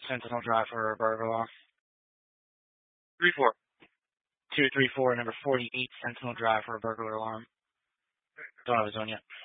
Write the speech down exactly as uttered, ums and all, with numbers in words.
Sentinel Drive for a burglar alarm. three four. two three four, number forty-eight, Sentinel Drive for a burglar alarm. Don't have his own yet.